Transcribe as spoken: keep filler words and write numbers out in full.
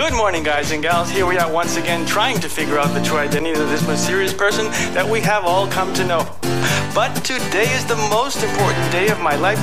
Good morning, guys and gals. Here we are once again trying to figure out the true identity of this mysterious person that we have all come to know. But today is the most important day of my life